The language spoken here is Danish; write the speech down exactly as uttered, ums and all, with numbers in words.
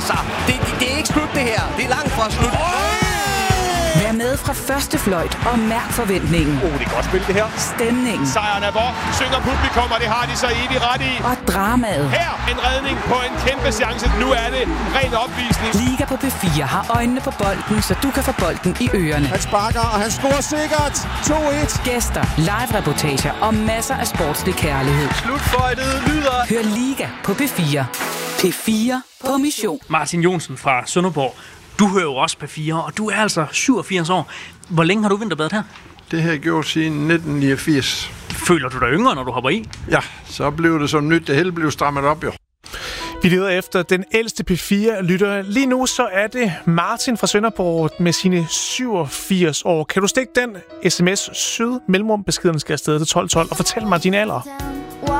altså, det, det, det er ikke slut det her. Det er langt fra slut. Vær med fra første fløjt og mærk forventningen. Oh, det er godt spil det her. Stemningen. Sejren er vor, synger publikum, og det har de så evigt ret i. Og dramaet. Her en redning på en kæmpe chance. Nu er det ren opvisning. Liga på P fire har øjnene på bolden, så du kan få bolden i ørerne. Han sparker, og han scorer sikkert. to et. Gæster, live-reportager og masser af sportslig kærlighed. Slutfløjtet lyder. Hør Liga på P fire. P fire på mission. Martin Jonsen fra Sønderborg. Du hører jo også P fire, og du er altså syvogfirs år. Hvor længe har du vinterbadet her? Det her gjort siden nitten niogfirs. Føler du dig yngre, når du hopper i? Ja, så blev det som nyt. Det hele blev strammet op, jo. Vi leder efter den ældste P fire-lytter. Lige nu så er det Martin fra Sønderborg med sine syvogfirs år. Kan du stikke den sms syd mellemrum beskeden skal afsted til tolv tolv og fortæl mig din alder?